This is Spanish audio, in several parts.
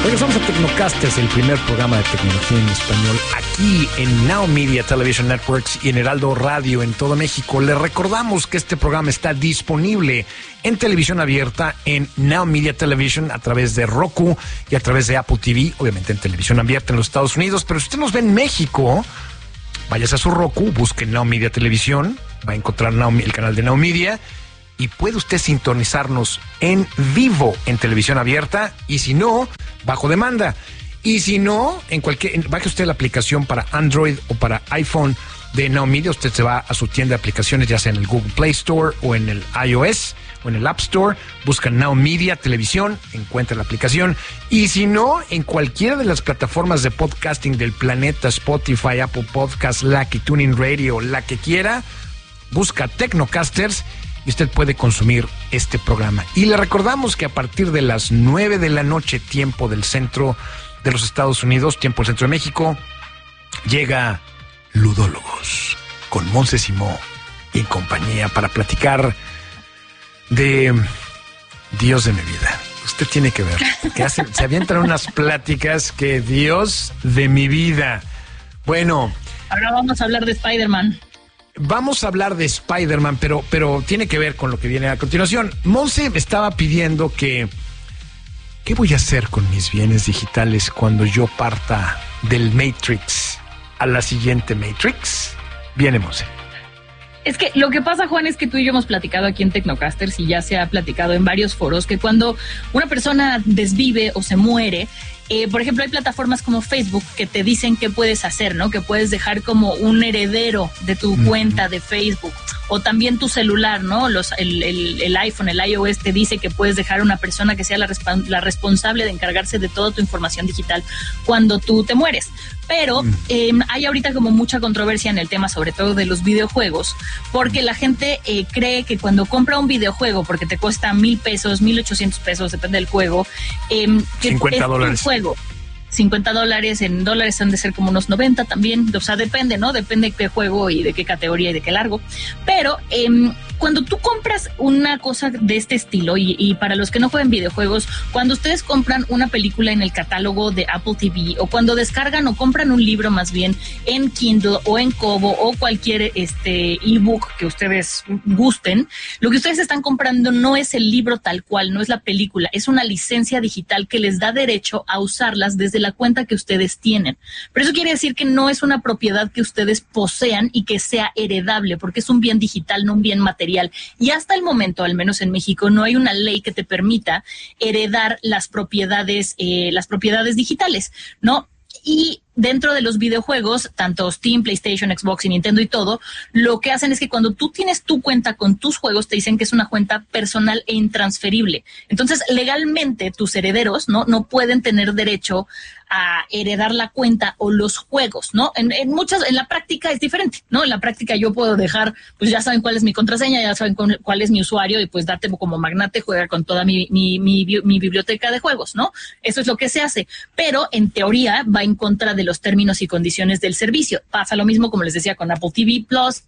Regresamos a Tecnocasters, el primer programa de tecnología en español aquí en Now Media Television Networks y en Heraldo Radio en todo México. Les recordamos que este programa está disponible en televisión abierta en Now Media Television a través de Roku y a través de Apple TV, obviamente en televisión abierta en los Estados Unidos. Pero si usted nos ve en México, váyase a su Roku, busque Now Media Televisión, va a encontrar el canal de Now Media y puede usted sintonizarnos en vivo en televisión abierta, y si no, bajo demanda. Y si no, baje usted la aplicación para Android o para iPhone de Now Media. Usted se va a su tienda de aplicaciones, ya sea en el Google Play Store o en el iOS o en el App Store, busca Now Media Televisión, encuentra la aplicación. Y si no, en cualquiera de las plataformas de podcasting del planeta, Spotify, Apple Podcasts, Lucky, TuneIn Radio, la que quiera, busca Tecnocasters y usted puede consumir este programa. Y le recordamos que a partir de las 9 de la noche, tiempo del centro de los Estados Unidos, tiempo del centro de México, llega Ludólogos con Monse Simó y compañía para platicar de Dios de mi vida. Usted tiene que ver, que se avientan unas pláticas que Dios de mi vida. Bueno. Ahora vamos a hablar de Spider-Man. Vamos a hablar de Spider-Man, pero tiene que ver con lo que viene a continuación. Monse me estaba pidiendo ¿qué voy a hacer con mis bienes digitales cuando yo parta del Matrix a la siguiente Matrix? Viene Monse. Es que lo que pasa, Juan, es que tú y yo hemos platicado aquí en Tecnocasters y ya se ha platicado en varios foros que cuando una persona desvive o se muere, por ejemplo, hay plataformas como Facebook que te dicen qué puedes hacer, ¿no? Que puedes dejar como un heredero de tu cuenta de Facebook, o también tu celular, ¿no? El iPhone, el iOS te dice que puedes dejar a una persona que sea la responsable de encargarse de toda tu información digital cuando tú te mueres. Pero hay ahorita como mucha controversia en el tema, sobre todo de los videojuegos, porque la gente cree que cuando compra un videojuego, porque te cuesta $1,000, $1,800, depende del juego, que $50. $50, en dólares han de ser como unos 90 también, o sea, depende, ¿no? Depende de qué juego y de qué categoría y de qué largo. Pero cuando tú compras una cosa de este estilo, y para los que no juegan videojuegos, cuando ustedes compran una película en el catálogo de Apple TV, o cuando descargan o compran un libro más bien en Kindle o en Kobo o cualquier ebook que ustedes gusten, lo que ustedes están comprando no es el libro tal cual, no es la película, es una licencia digital que les da derecho a usarlas desde la cuenta que ustedes tienen. Pero eso quiere decir que no es una propiedad que ustedes posean y que sea heredable, porque es un bien digital, no un bien material. Y hasta el momento, al menos en México, no hay una ley que te permita heredar las propiedades digitales, ¿no? Y dentro de los videojuegos, tanto Steam, PlayStation, Xbox y Nintendo y todo, lo que hacen es que cuando tú tienes tu cuenta con tus juegos, te dicen que es una cuenta personal e intransferible. Entonces, legalmente, tus herederos no pueden tener derecho a heredar la cuenta o los juegos, ¿no? En la práctica es diferente, ¿no? En la práctica yo puedo dejar, pues ya saben cuál es mi contraseña, ya saben cuál es mi usuario, y pues date como magnate, juega con toda mi biblioteca de juegos, ¿no? Eso es lo que se hace. Pero en teoría va en contra de los términos y condiciones del servicio. Pasa lo mismo, como les decía, con Apple TV Plus,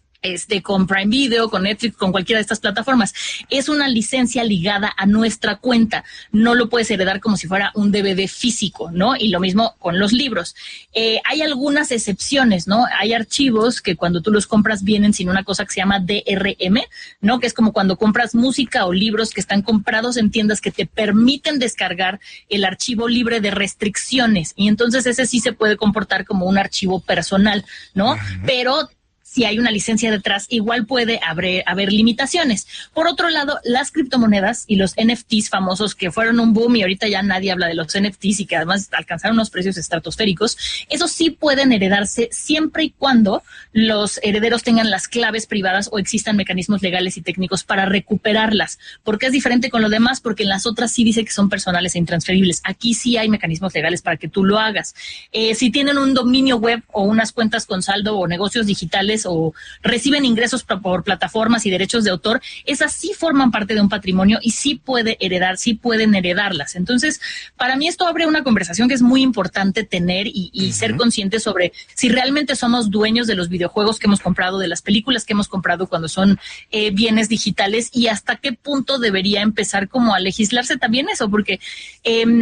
con Prime Video, con Netflix, con cualquiera de estas plataformas. Es una licencia ligada a nuestra cuenta. No lo puedes heredar como si fuera un DVD físico, ¿no? Y lo mismo con los libros. Hay algunas excepciones, ¿no? Hay archivos que cuando tú los compras vienen sin una cosa que se llama DRM, ¿no? Que es como cuando compras música o libros que están comprados en tiendas que te permiten descargar el archivo libre de restricciones. Y entonces ese sí se puede comportar como un archivo personal, ¿no? Pero si hay una licencia detrás, igual puede haber limitaciones. Por otro lado, las criptomonedas y los NFTs famosos, que fueron un boom y ahorita ya nadie habla de los NFTs y que además alcanzaron unos precios estratosféricos, esos sí pueden heredarse siempre y cuando los herederos tengan las claves privadas o existan mecanismos legales y técnicos para recuperarlas. ¿Por qué es diferente con lo demás? Porque en las otras sí dice que son personales e intransferibles. Aquí sí hay mecanismos legales para que tú lo hagas. Si tienen un dominio web o unas cuentas con saldo o negocios digitales o reciben ingresos por plataformas y derechos de autor, esas sí forman parte de un patrimonio y sí pueden heredarlas. Entonces, para mí esto abre una conversación que es muy importante tener y ser conscientes sobre si realmente somos dueños de los videojuegos que hemos comprado, de las películas que hemos comprado cuando son bienes digitales, y hasta qué punto debería empezar como a legislarse también eso, porque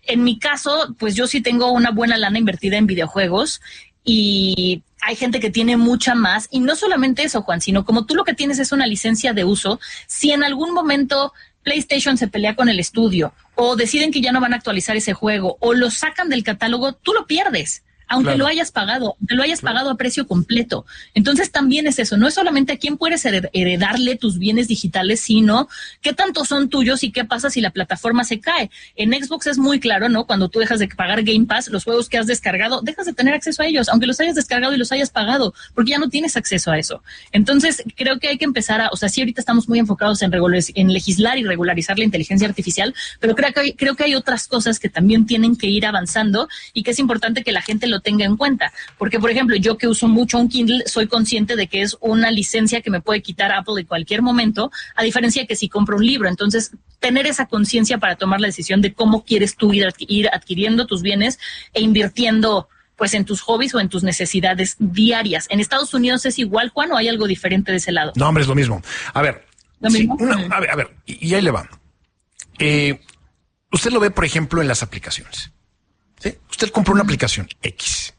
En mi caso, pues yo sí tengo una buena lana invertida en videojuegos y hay gente que tiene mucha más. Y no solamente eso, Juan, sino como tú lo que tienes es una licencia de uso, si en algún momento PlayStation se pelea con el estudio o deciden que ya no van a actualizar ese juego o lo sacan del catálogo, tú lo pierdes. Aunque lo hayas pagado, pagado a precio completo. Entonces también es eso, no es solamente a quién puedes heredarle tus bienes digitales, sino qué tanto son tuyos y qué pasa si la plataforma se cae. En Xbox es muy claro, ¿no? Cuando tú dejas de pagar Game Pass, los juegos que has descargado, dejas de tener acceso a ellos, aunque los hayas descargado y los hayas pagado, porque ya no tienes acceso a eso. Entonces creo que hay que empezar sí, ahorita estamos muy enfocados en legislar y regularizar la inteligencia artificial, pero creo que hay otras cosas que también tienen que ir avanzando y que es importante que la gente lo tenga en cuenta, porque por ejemplo yo que uso mucho un Kindle soy consciente de que es una licencia que me puede quitar Apple en cualquier momento, a diferencia de que si compro un libro. Entonces tener esa conciencia para tomar la decisión de cómo quieres tú ir adquiriendo tus bienes e invirtiendo pues en tus hobbies o en tus necesidades diarias. ¿En Estados Unidos es igual, Juan, o hay algo diferente de ese lado? No, hombre, es lo mismo. A ver, ¿Lo mismo? a ver, y ahí le va. Usted lo ve, por ejemplo, en las aplicaciones. ¿Sí? Usted compra una aplicación X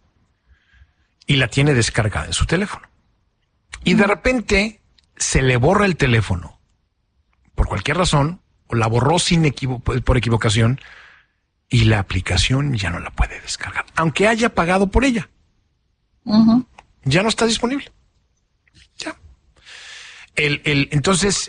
y la tiene descargada en su teléfono. Y de repente se le borra el teléfono por cualquier razón, o la borró por equivocación, y la aplicación ya no la puede descargar, aunque haya pagado por ella. Ya no está disponible. Ya. Entonces,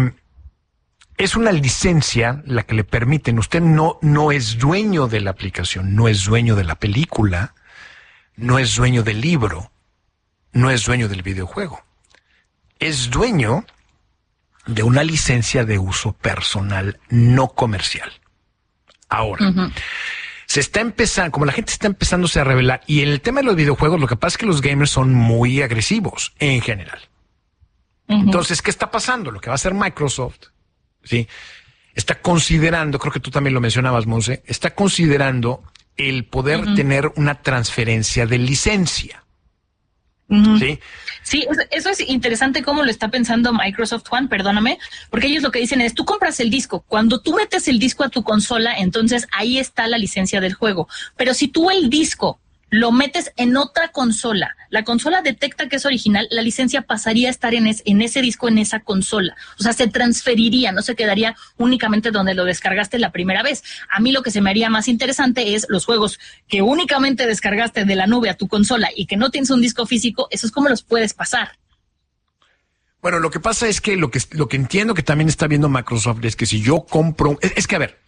es una licencia la que le permiten. Usted no es dueño de la aplicación, no es dueño de la película, no es dueño del libro, no es dueño del videojuego. Es dueño de una licencia de uso personal no comercial. Ahora, se está empezando, como la gente está empezándose a revelar, y en el tema de los videojuegos, lo que pasa es que los gamers son muy agresivos en general. Entonces, ¿qué está pasando? Lo que va a hacer Microsoft, ¿sí? Está considerando, creo que tú también lo mencionabas, Monse, está considerando el poder tener una transferencia de licencia. ¿Sí? Sí, eso es interesante cómo lo está pensando Microsoft, Juan, perdóname, porque ellos lo que dicen es, tú compras el disco, cuando tú metes el disco a tu consola, entonces ahí está la licencia del juego, pero si tú el disco lo metes en otra consola, la consola detecta que es original, la licencia pasaría a estar en ese disco, en esa consola. O sea, se transferiría, no se quedaría únicamente donde lo descargaste la primera vez. A mí lo que se me haría más interesante es los juegos que únicamente descargaste de la nube a tu consola y que no tienes un disco físico, esos cómo los puedes pasar. Bueno, lo que pasa es que lo que entiendo que también está viendo Microsoft es que si yo compro, es que a ver,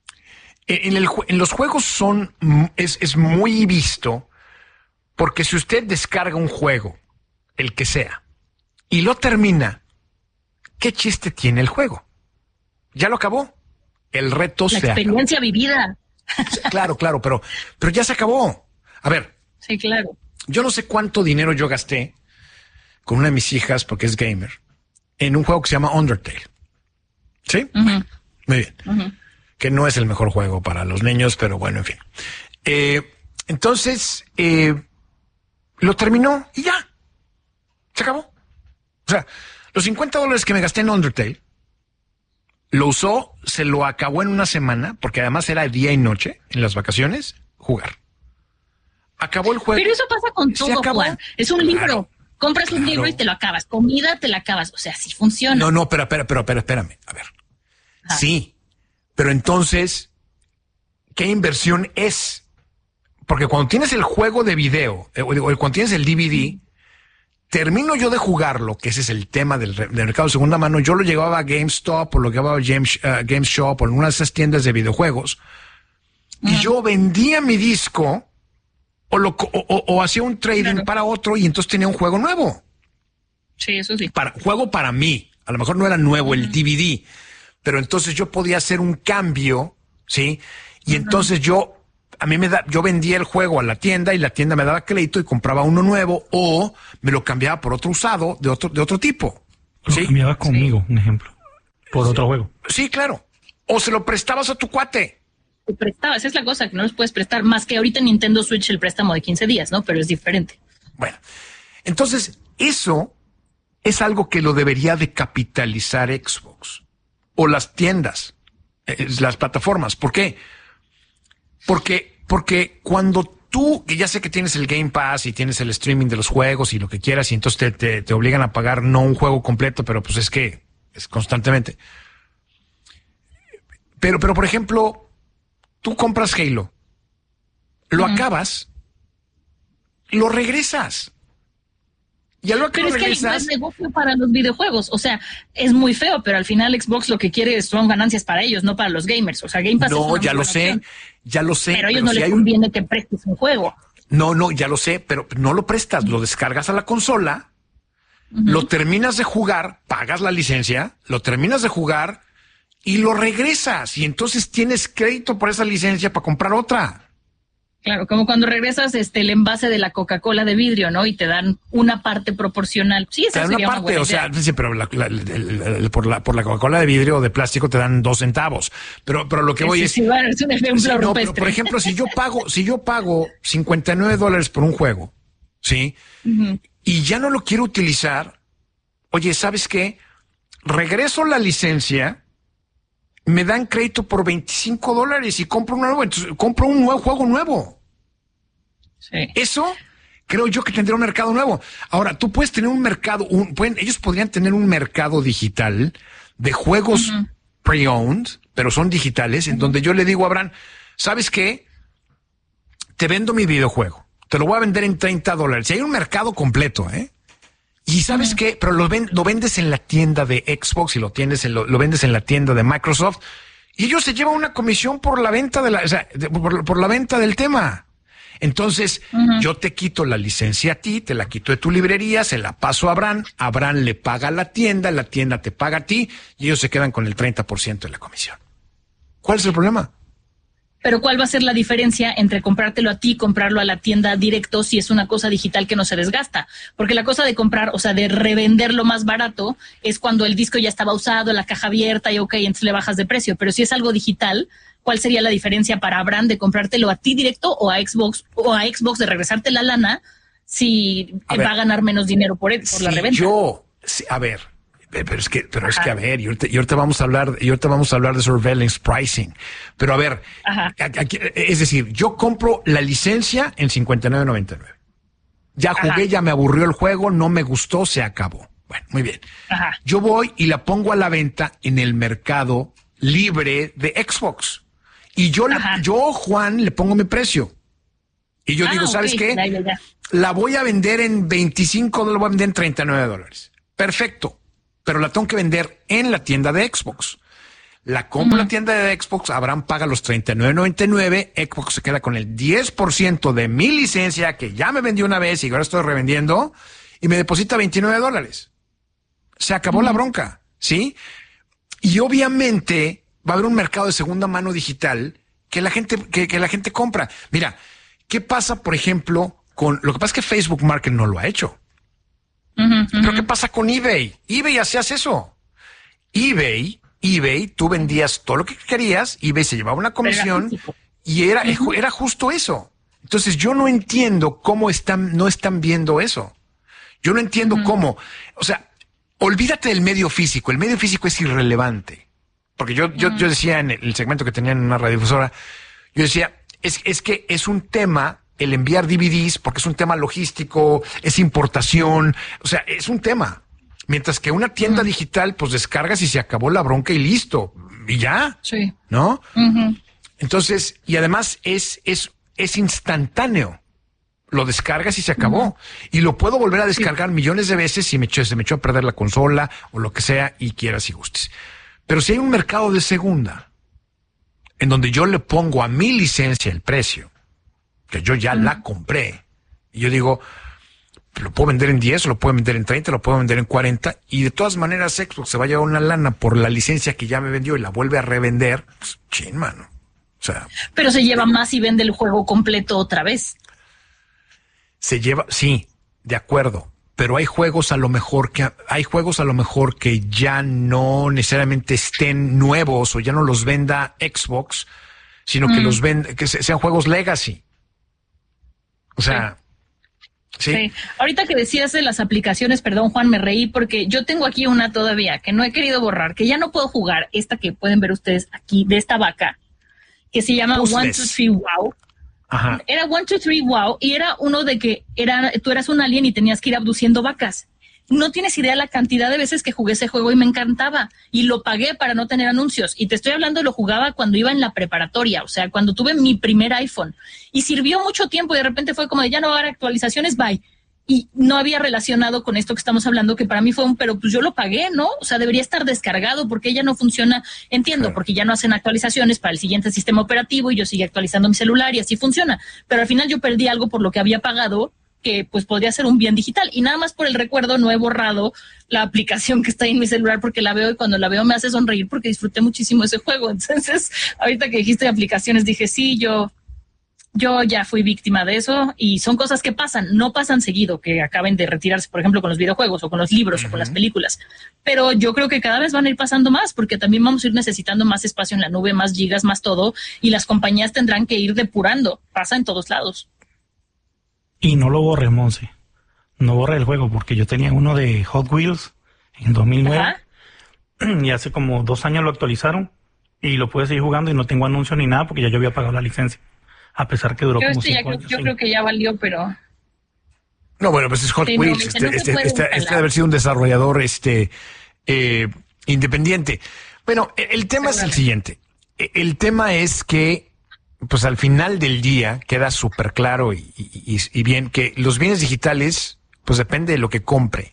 en los juegos es muy visto, porque si usted descarga un juego, el que sea, y lo termina, ¿qué chiste tiene el juego? Ya lo acabó. El reto se acabó. La experiencia vivida. Claro, pero ya se acabó. A ver. Sí, claro. Yo no sé cuánto dinero yo gasté con una de mis hijas, porque es gamer, en un juego que se llama Undertale. ¿Sí? Muy bien. Que no es el mejor juego para los niños, pero bueno, en fin. Entonces, lo terminó y ya. Se acabó. O sea, los $50 que me gasté en Undertale, lo usó, se lo acabó en una semana, porque además era día y noche, en las vacaciones, jugar. Acabó el juego. Pero eso pasa con todo, Juan. Es un libro. Compras un libro y te lo acabas. Comida, te la acabas. O sea, sí funciona. No, pero espérame. A ver. Sí. Pero entonces, ¿qué inversión es? Porque cuando tienes el juego de video, o cuando tienes el DVD, termino yo de jugarlo, que ese es el tema del mercado de segunda mano, yo lo llevaba a GameStop, o lo llevaba a GameShop, o en una de esas tiendas de videojuegos, y yo vendía mi disco, o hacía un trading para otro, y entonces tenía un juego nuevo. Sí, eso sí. Juego para mí. A lo mejor no era nuevo el DVD, pero entonces yo podía hacer un cambio, ¿sí? Y entonces yo vendía el juego a la tienda y la tienda me daba crédito y compraba uno nuevo, o me lo cambiaba por otro usado de otro tipo. ¿Sí? Lo cambiabas conmigo, un ejemplo, por otro juego. Sí, claro. O se lo prestabas a tu cuate. Te prestabas, es la cosa, que no los puedes prestar, más que ahorita en Nintendo Switch el préstamo de 15 días, ¿no? Pero es diferente. Bueno, entonces eso es algo que lo debería de capitalizar Xbox o las tiendas, las plataformas. ¿Por qué? Porque cuando tú, que ya sé que tienes el Game Pass y tienes el streaming de los juegos y lo que quieras, y entonces te obligan a pagar no un juego completo, pero pues es que es constantemente. Pero por ejemplo, tú compras Halo, lo acabas, lo regresas. Y a lo que pero es que no es negocio para los videojuegos, o sea, es muy feo, pero al final Xbox lo que quiere son ganancias para ellos, no para los gamers. O sea, Game Pass no, es ya lo sé, opción, ya lo sé. Pero a ellos no les conviene que prestes un juego. No, ya lo sé, pero no lo prestas, lo descargas a la consola, lo terminas de jugar, pagas la licencia, lo terminas de jugar y lo regresas. Y entonces tienes crédito por esa licencia para comprar otra. Claro, como cuando regresas el envase de la Coca-Cola de vidrio, ¿no? Y te dan una parte proporcional. Sí, esa sería una buena idea. Sí, pero por la Coca-Cola de vidrio o de plástico te dan 2 centavos. Pero lo que voy es... Sí, bueno, es un ejemplo no, pero por ejemplo, si yo pago $59 por un juego, ¿sí? Y ya no lo quiero utilizar, oye, ¿sabes qué? Regreso la licencia, me dan crédito por $25 y compro uno nuevo, entonces compro un nuevo juego nuevo. Sí. Eso creo yo que tendría un mercado nuevo. Ahora, tú puedes tener un mercado, ellos podrían tener un mercado digital de juegos pre-owned, pero son digitales, en donde yo le digo a Abraham, ¿sabes qué? Te vendo mi videojuego, te lo voy a vender en $30. Y hay un mercado completo, ¿eh? Y ¿sabes qué? Pero lo vendes en la tienda de Xbox y lo vendes en la tienda de Microsoft y ellos se llevan una comisión por la venta por la venta del tema. Entonces, yo te quito la licencia a ti, te la quito de tu librería, se la paso a Abraham le paga a la tienda te paga a ti y ellos se quedan con el 30% de la comisión. ¿Cuál es el problema? Pero ¿cuál va a ser la diferencia entre comprártelo a ti y comprarlo a la tienda directo si es una cosa digital que no se desgasta? Porque la cosa de comprar, o sea, de revenderlo más barato es cuando el disco ya estaba usado, la caja abierta y entonces le bajas de precio. Pero si es algo digital, ¿cuál sería la diferencia para Abraham de comprártelo a ti directo o a Xbox de regresarte la lana si va a ganar menos dinero por la reventa? Pero es que a ver, y ahorita vamos a hablar de surveillance pricing. Pero a ver, aquí, es decir, yo compro la licencia en $59.99. Ya jugué, ya me aburrió el juego, no me gustó, se acabó. Bueno, muy bien. Yo voy y la pongo a la venta en el mercado libre de Xbox. Y yo, Juan, le pongo mi precio. Y yo digo, ¿sabes qué? Ya. La voy a vender en $25, la voy a vender en $39. Perfecto. Pero la tengo que vender en la tienda de Xbox. La compro en la tienda de Xbox, Abraham paga los $39.99, Xbox se queda con el 10% de mi licencia que ya me vendió una vez y ahora estoy revendiendo y me deposita $29. Se acabó la bronca, ¿sí? Y obviamente va a haber un mercado de segunda mano digital que la gente compra. Mira, ¿qué pasa, por ejemplo, lo que pasa es que Facebook Market no lo ha hecho? Pero ¿qué pasa con eBay? eBay hacías eso. eBay, tú vendías todo lo que querías, eBay se llevaba una comisión y era justo eso. Entonces yo no entiendo cómo no están viendo eso. Yo no entiendo cómo. O sea, olvídate del medio físico. El medio físico es irrelevante. Porque yo decía en el segmento que tenía en una radiodifusora, yo decía, es que es un tema el enviar DVDs, porque es un tema logístico, es importación, o sea, es un tema. Mientras que una tienda digital, pues descargas y se acabó la bronca y listo. Y ya. Sí. ¿No? Entonces, y además es instantáneo. Lo descargas y se acabó. Y lo puedo volver a descargar millones de veces si se me echó a perder la consola o lo que sea y quieras y gustes. Pero si hay un mercado de segunda, en donde yo le pongo a mi licencia el precio, que yo ya la compré, y yo digo, lo puedo vender en 10, lo puedo vender en 30, lo puedo vender en 40, y de todas maneras Xbox se va a llevar una lana por la licencia que ya me vendió y la vuelve a revender, pues, chin, mano. O sea, pero se lleva más y vende el juego completo otra vez. Se lleva, sí, de acuerdo, pero hay juegos a lo mejor que ya no necesariamente estén nuevos o ya no los venda Xbox, sino que los que sean juegos legacy. O sea, sí. Ahorita que decías de las aplicaciones, perdón, Juan, me reí porque yo tengo aquí una todavía que no he querido borrar, que ya no puedo jugar, esta que pueden ver ustedes aquí, de esta vaca. que se llama Puzzles. 1, 2, 3, wow. Ajá. Era 1, 2, 3, wow, y era uno de que tú eras un alien y tenías que ir abduciendo vacas. No tienes idea la cantidad de veces que jugué ese juego y me encantaba. Y lo pagué para no tener anuncios. Y te estoy hablando, lo jugaba cuando iba en la preparatoria, o sea, cuando tuve mi primer iPhone. Y sirvió mucho tiempo y de repente fue como de ya no va a haber actualizaciones, bye. Y no había relacionado con esto que estamos hablando, que para mí fue pero pues yo lo pagué, ¿no? O sea, debería estar descargado porque ya no funciona. Entiendo, Claro. porque ya no hacen actualizaciones para el siguiente sistema operativo y yo sigo actualizando mi celular y así funciona. Pero al final yo perdí algo por lo que había pagado, que pues podría ser un bien digital, y nada más por el recuerdo no he borrado la aplicación que está ahí en mi celular porque la veo y cuando la veo me hace sonreír porque disfruté muchísimo ese juego. Entonces, ahorita que dijiste aplicaciones dije, sí, yo ya fui víctima de eso y son cosas que pasan, no pasan seguido que acaben de retirarse, por ejemplo, con los videojuegos o con los libros o con las películas, pero yo creo que cada vez van a ir pasando más porque también vamos a ir necesitando más espacio en la nube, más gigas, más todo, y las compañías tendrán que ir depurando, pasa en todos lados. Y no lo borres, Monse. No borres el juego, porque yo tenía uno de Hot Wheels en 2009. Ajá. Y hace como 2 años lo actualizaron y lo pude seguir jugando y no tengo anuncios ni nada porque ya yo había pagado la licencia. A pesar que duró como 5 años. Yo creo que ya valió, pero... No, bueno, pues es Hot Sí, no, Wheels. dice, no se puede Este instalar. debe haber sido un desarrollador independiente. Bueno, el tema es el siguiente. El tema es que, pues al final del día, queda súper claro y bien que los bienes digitales, pues depende de lo que compre.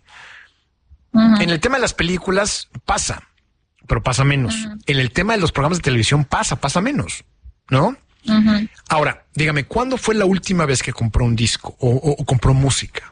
En el tema de las películas pasa, pero pasa menos. En el tema de los programas de televisión pasa menos, ¿no? Ahora, dígame, ¿cuándo fue la última vez que compró un disco o compró música?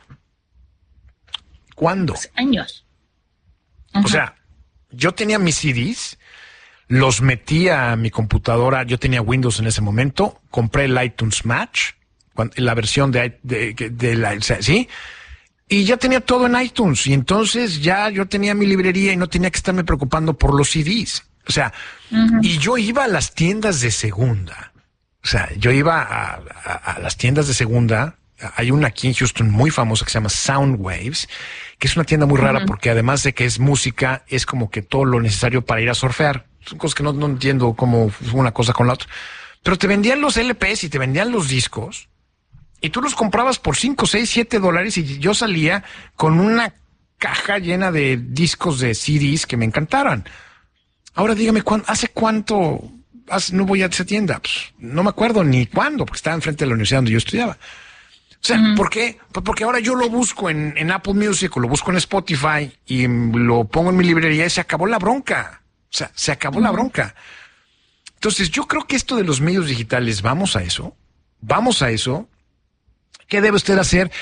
¿Cuándo? Años. O sea, yo tenía mis CDs, los metí a mi computadora, yo tenía Windows en ese momento, compré el iTunes Match, la versión de la, ¿sí? Y ya tenía todo en iTunes, y entonces ya yo tenía mi librería y no tenía que estarme preocupando por los CDs. O sea, y yo iba a las tiendas de segunda. O sea, yo iba a las tiendas de segunda. Hay una aquí en Houston muy famosa que se llama Soundwaves, que es una tienda muy rara porque además de que es música, es como que todo lo necesario para ir a surfear. Son cosas que no entiendo cómo una cosa con la otra. Pero te vendían los LPs y te vendían los discos y tú los comprabas por $5, $6, $7 y yo salía con una caja llena de discos de CDs que me encantaran. Ahora dígame, ¿hace cuánto no voy a esa tienda? Pues, no me acuerdo ni cuándo, porque estaba enfrente de la universidad donde yo estudiaba. O sea, ¿por qué? Pues porque ahora yo lo busco en Apple Music o lo busco en Spotify y lo pongo en mi librería y se acabó la bronca. O sea, se acabó la bronca. Entonces, yo creo que esto de los medios digitales, vamos a eso. ¿Qué debe usted hacer?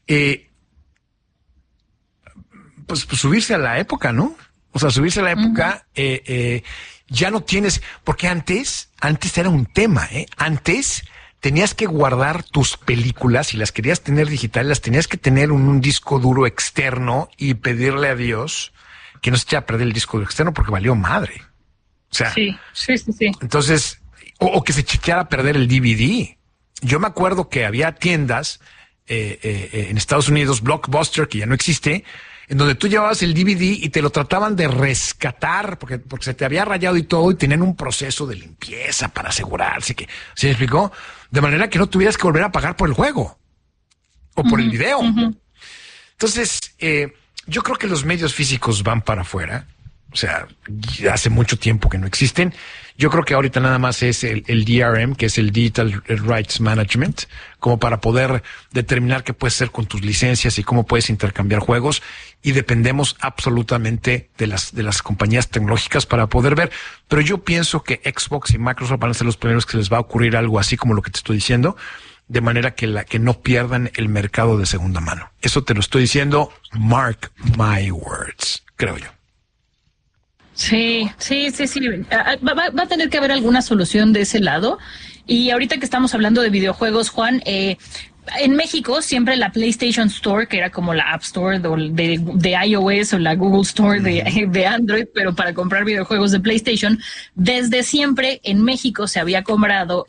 Pues subirse a la época, ¿no? O sea, subirse a la época, ya no tienes, porque antes era un tema, Antes tenías que guardar tus películas, si las querías tener digitales, las tenías que tener en un disco duro externo y pedirle a Dios que no se echara a perder el disco duro externo porque valió madre. O sea, sí. Entonces, o que se echara a perder el DVD. Yo me acuerdo que había tiendas en Estados Unidos, Blockbuster, que ya no existe, en donde tú llevabas el DVD y te lo trataban de rescatar porque se te había rayado y todo, y tenían un proceso de limpieza para asegurarse que, ¿se me explicó? De manera que no tuvieras que volver a pagar por el juego o por el video. Entonces, yo creo que los medios físicos van para afuera. O sea, ya hace mucho tiempo que no existen. Yo creo que ahorita nada más es el DRM, que es el Digital Rights Management, como para poder determinar qué puedes hacer con tus licencias y cómo puedes intercambiar juegos. Y dependemos absolutamente de las compañías tecnológicas para poder ver. Pero yo pienso que Xbox y Microsoft van a ser los primeros que les va a ocurrir algo así como lo que te estoy diciendo, de manera que no pierdan el mercado de segunda mano. Eso te lo estoy diciendo, mark my words, creo yo. Sí. Va a tener que haber alguna solución de ese lado. Y ahorita que estamos hablando de videojuegos, Juan, en México siempre la PlayStation Store, que era como la App Store de iOS o la Google Store de Android, pero para comprar videojuegos de PlayStation, desde siempre en México se había comprado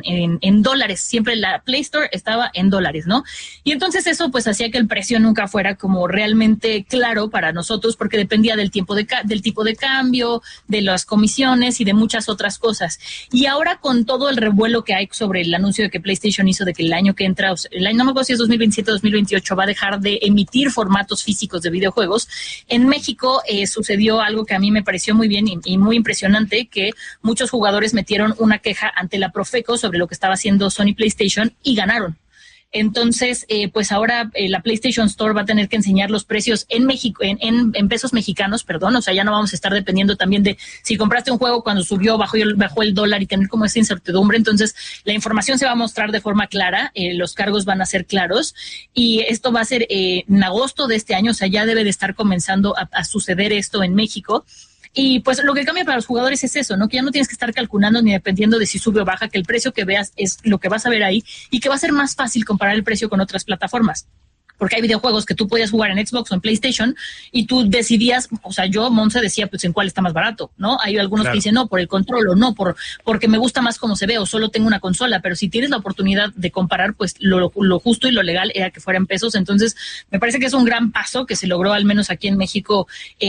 en dólares. Siempre la Play Store estaba en dólares, ¿no? Y entonces eso pues hacía que el precio nunca fuera como realmente claro para nosotros, porque dependía del tipo de cambio, de las comisiones y de muchas otras cosas. Y ahora con todo el revuelo que hay sobre el anuncio de que PlayStation hizo de que el año que entra, no me acuerdo si es 2027 o 2028, va a dejar de emitir formatos físicos de videojuegos. En México sucedió algo que a mí me pareció muy bien y muy impresionante, que muchos jugadores metieron una queja ante la Profeco sobre lo que estaba haciendo Sony PlayStation y ganaron. Entonces, pues ahora la PlayStation Store va a tener que enseñar los precios en México, en pesos mexicanos, perdón. O sea, ya no vamos a estar dependiendo también de si compraste un juego cuando subió, bajó el dólar y tener como esa incertidumbre. Entonces, la información se va a mostrar de forma clara, los cargos van a ser claros y esto va a ser en agosto de este año. O sea, ya debe de estar comenzando a suceder esto en México. Y pues lo que cambia para los jugadores es eso, ¿no? Que ya no tienes que estar calculando ni dependiendo de si sube o baja, que el precio que veas es lo que vas a ver ahí y que va a ser más fácil comparar el precio con otras plataformas. Porque hay videojuegos que tú podías jugar en Xbox o en PlayStation y tú decidías, o sea, yo, Monse, decía, pues, en cuál está más barato, ¿no? Hay algunos que dicen, no, por el control o no, porque me gusta más cómo se ve o solo tengo una consola, pero si tienes la oportunidad de comparar, pues, lo justo y lo legal era que fuera en pesos. Entonces, me parece que es un gran paso que se logró, al menos aquí en México,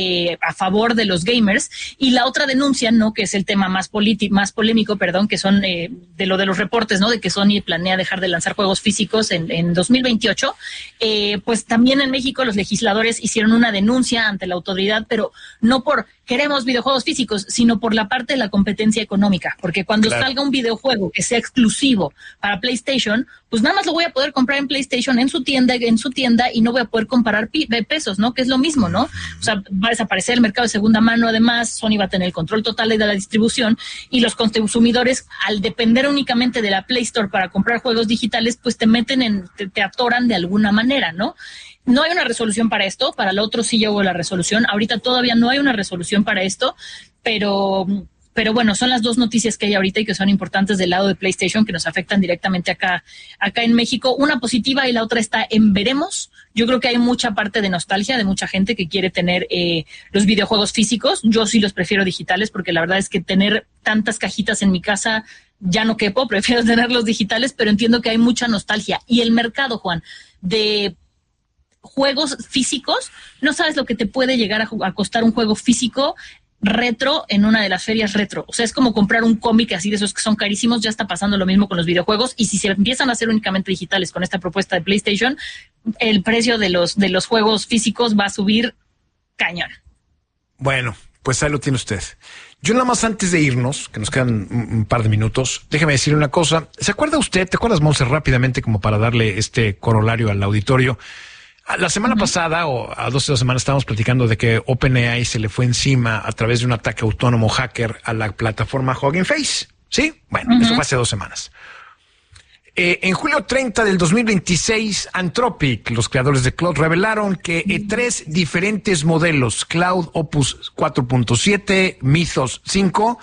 a favor de los gamers. Y la otra denuncia, ¿no? Que es el tema más polémico, que son de los reportes, ¿no? De que Sony planea dejar de lanzar juegos físicos en 2028, pues también en México los legisladores hicieron una denuncia ante la autoridad, pero no por queremos videojuegos físicos, sino por la parte de la competencia económica, porque cuando salga un videojuego que sea exclusivo para PlayStation, pues nada más lo voy a poder comprar en PlayStation en su tienda y no voy a poder comparar pesos, ¿no? Que es lo mismo, ¿no? O sea, va a desaparecer el mercado de segunda mano. Además, Sony va a tener el control total de la distribución y los consumidores, al depender únicamente de la Play Store para comprar juegos digitales, pues te atoran de alguna manera, ¿no? No hay una resolución para esto, para el otro sí llegó la resolución. Ahorita todavía no hay una resolución para esto, pero bueno, son las dos noticias que hay ahorita y que son importantes del lado de PlayStation, que nos afectan directamente acá en México. Una positiva y la otra está en veremos. Yo creo que hay mucha parte de nostalgia de mucha gente que quiere tener los videojuegos físicos. Yo sí los prefiero digitales porque la verdad es que tener tantas cajitas en mi casa ya no quepo, prefiero tenerlos digitales, pero entiendo que hay mucha nostalgia. Y el mercado, Juan, de juegos físicos, no sabes lo que te puede llegar a costar un juego físico retro en una de las ferias retro. O sea, es como comprar un cómic así de esos que son carísimos. Ya está pasando lo mismo con los videojuegos y si se empiezan a hacer únicamente digitales con esta propuesta de PlayStation, el precio de los juegos físicos va a subir cañón. Bueno, pues ahí lo tiene usted. Yo nada más antes de irnos, que nos quedan un par de minutos, déjeme decirle una cosa. ¿Se acuerda usted? ¿Te acuerdas, Monse, rápidamente como para darle este corolario al auditorio? La semana pasada, o a 2 semanas, estábamos platicando de que OpenAI se le fue encima a través de un ataque autónomo hacker a la plataforma Hugging Face. ¿Sí? Bueno, eso fue hace 2 semanas. En julio 30 del 2026, Anthropic, los creadores de Claude, revelaron que 3 diferentes modelos, Claude Opus 4.7, Mythos 5,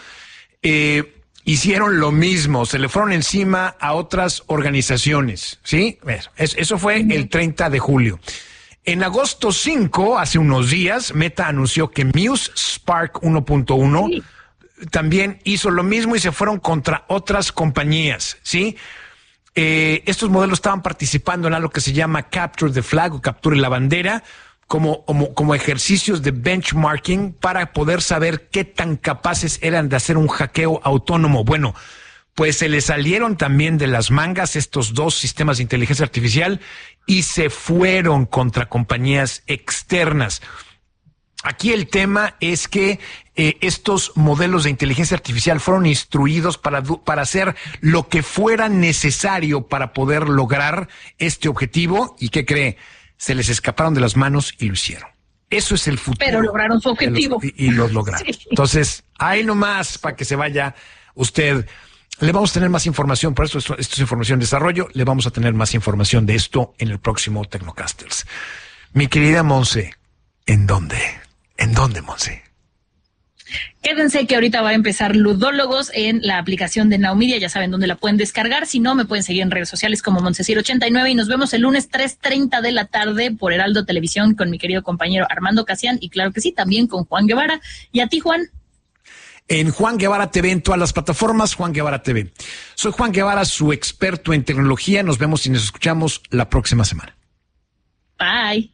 hicieron lo mismo, se le fueron encima a otras organizaciones, ¿sí? Eso fue el 30 de julio. En agosto 5, hace unos días, Meta anunció que Muse Spark 1.1 también hizo lo mismo y se fueron contra otras compañías, ¿sí? Estos modelos estaban participando en algo que se llama Capture the Flag o Capture la Bandera, como ejercicios de benchmarking para poder saber qué tan capaces eran de hacer un hackeo autónomo. Bueno, pues se les salieron también de las mangas estos 2 sistemas de inteligencia artificial y se fueron contra compañías externas. Aquí el tema es que estos modelos de inteligencia artificial fueron instruidos para hacer lo que fuera necesario para poder lograr este objetivo. ¿Y qué cree? Se les escaparon de las manos y lo hicieron. Eso es el futuro. Pero lograron su objetivo. Y los lograron. Sí. Entonces, ahí nomás para que se vaya usted. Le vamos a tener más información, por eso esto es información de desarrollo. Le vamos a tener más información de esto en el próximo Tecnocasters. Mi querida Monse, ¿en dónde? ¿En dónde, Monse? Quédense que ahorita va a empezar Ludólogos en la aplicación de Now Media, ya saben dónde la pueden descargar, si no me pueden seguir en redes sociales como Montesir89 y nos vemos el lunes 3:30 de la tarde por Heraldo Televisión con mi querido compañero Armando Casián y claro que sí, también con Juan Guevara. ¿Y a ti, Juan? En Juan Guevara TV, en todas las plataformas, Juan Guevara TV. Soy Juan Guevara, su experto en tecnología. Nos vemos y nos escuchamos la próxima semana. Bye.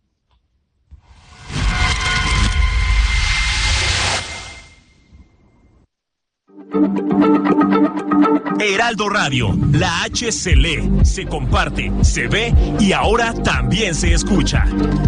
Heraldo Radio, la H se lee, se comparte, se ve y ahora también se escucha.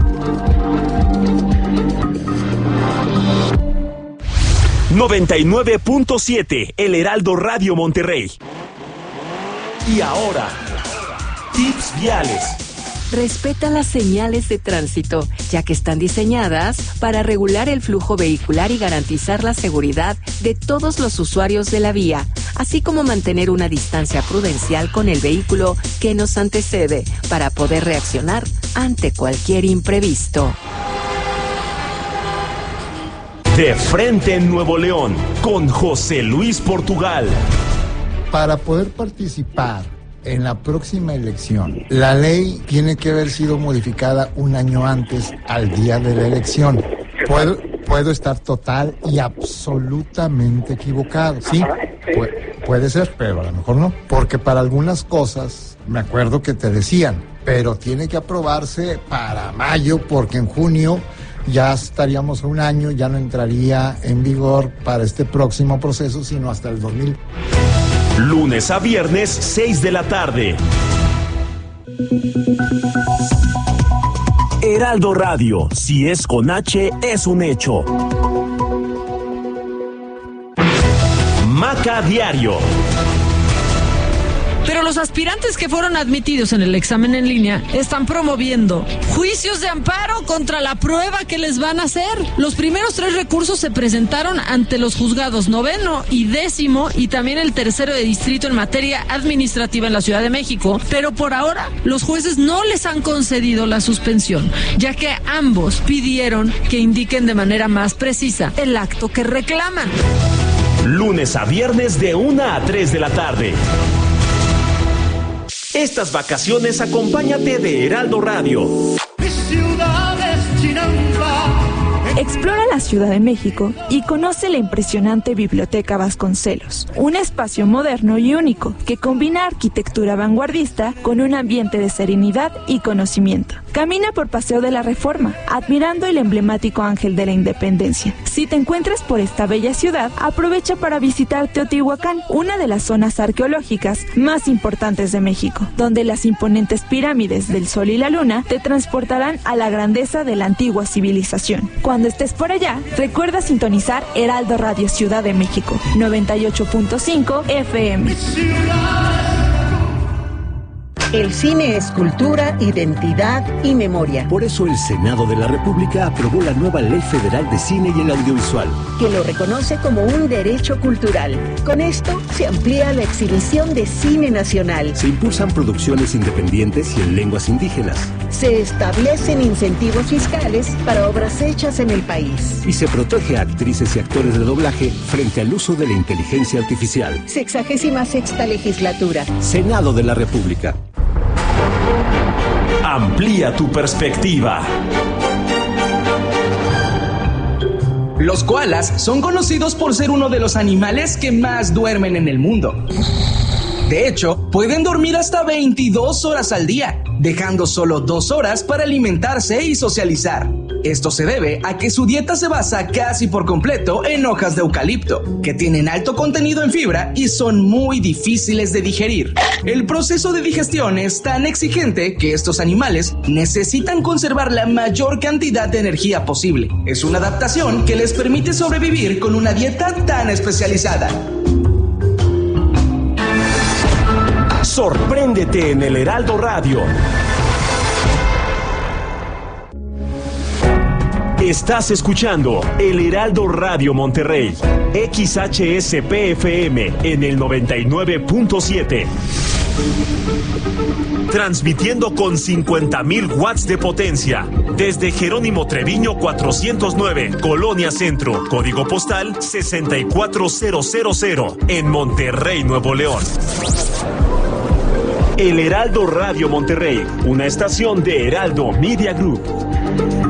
...99.7, El Heraldo Radio Monterrey. Y ahora, tips viales. Respeta las señales de tránsito, ya que están diseñadas para regular el flujo vehicular y garantizar la seguridad de todos los usuarios de la vía, así como mantener una distancia prudencial con el vehículo que nos antecede para poder reaccionar ante cualquier imprevisto. De frente en Nuevo León, con José Luis Portugal. Para poder participar en la próxima elección, la ley tiene que haber sido modificada un año antes al día de la elección. Puedo estar total y absolutamente equivocado. Sí, puede ser, pero a lo mejor no. Porque para algunas cosas, me acuerdo que te decían, pero tiene que aprobarse para mayo, porque en junio ya estaríamos a un año, ya no entraría en vigor para este próximo proceso, sino hasta el 2000. Lunes a viernes, 6 de la tarde. Heraldo Radio, si es con H, es un hecho. Maca Diario. Pero los aspirantes que fueron admitidos en el examen en línea están promoviendo juicios de amparo contra la prueba que les van a hacer. Los primeros 3 recursos se presentaron ante los juzgados 9º y 10º y también el 3º de distrito en materia administrativa en la Ciudad de México. Pero por ahora los jueces no les han concedido la suspensión, ya que ambos pidieron que indiquen de manera más precisa el acto que reclaman. Lunes a viernes de 1 a 3 de la tarde. Estas vacaciones acompáñate de Heraldo Radio. Explora la Ciudad de México y conoce la impresionante Biblioteca Vasconcelos, un espacio moderno y único que combina arquitectura vanguardista con un ambiente de serenidad y conocimiento. Camina por Paseo de la Reforma, admirando el emblemático Ángel de la Independencia. Si te encuentras por esta bella ciudad, aprovecha para visitar Teotihuacán, una de las zonas arqueológicas más importantes de México, donde las imponentes pirámides del Sol y la Luna te transportarán a la grandeza de la antigua civilización. Cuando estés por allá, recuerda sintonizar Heraldo Radio Ciudad de México, 98.5 FM. El cine es cultura, identidad y memoria. Por eso el Senado de la República aprobó la nueva Ley Federal de Cine y el Audiovisual, que lo reconoce como un derecho cultural. Con esto se amplía la exhibición de cine nacional. Se impulsan producciones independientes y en lenguas indígenas. Se establecen incentivos fiscales para obras hechas en el país. Y se protege a actrices y actores de doblaje frente al uso de la inteligencia artificial. 66ª legislatura. Senado de la República. Amplía tu perspectiva. Los koalas son conocidos por ser uno de los animales que más duermen en el mundo. De hecho, pueden dormir hasta 22 horas al día, dejando solo 2 horas para alimentarse y socializar. Esto se debe a que su dieta se basa casi por completo en hojas de eucalipto, que tienen alto contenido en fibra y son muy difíciles de digerir. El proceso de digestión es tan exigente que estos animales necesitan conservar la mayor cantidad de energía posible. Es una adaptación que les permite sobrevivir con una dieta tan especializada. Sorpréndete en el Heraldo Radio. Estás escuchando el Heraldo Radio Monterrey, XHSPFM en el 99.7. Transmitiendo con 50,000 watts de potencia. Desde Jerónimo Treviño 409, Colonia Centro, código postal 64000, en Monterrey, Nuevo León. El Heraldo Radio Monterrey, una estación de Heraldo Media Group.